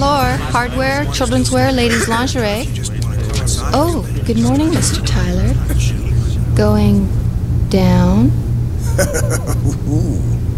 floor. Hardware, children's wear, ladies' lingerie. Oh, good morning, Mr. Tyler. Going down?